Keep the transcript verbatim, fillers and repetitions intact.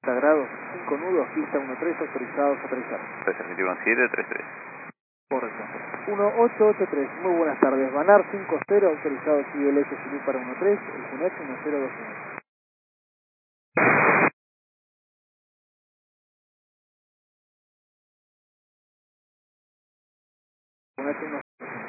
treinta grados, cinco nudos, pista uno tres, autorizados a aterrizar. Transmitido uno siete tres tres. Correcto. uno ocho ocho tres, muy buenas tardes. Banar cinco cero, autorizado aquí el S Zulu para uno tres, el Junet uno cero dos uno. Junet uno.